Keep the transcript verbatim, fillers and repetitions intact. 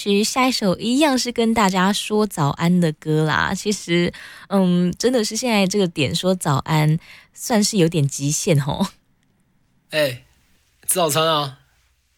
曲，下一首一样是跟大家说早安的歌啦。其实，嗯，真的是现在这个点说早安，算是有点极限吼。 哎、吃早餐啊！